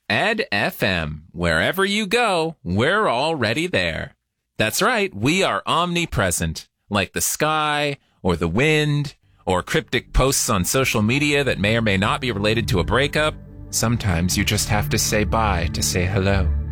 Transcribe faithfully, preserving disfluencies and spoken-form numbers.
Ed F M. Wherever you go, we're already there. That's right, we are omnipresent, like the sky, or the wind, or cryptic posts on social media that may or may not be related to a breakup. Sometimes you just have to say bye to say hello.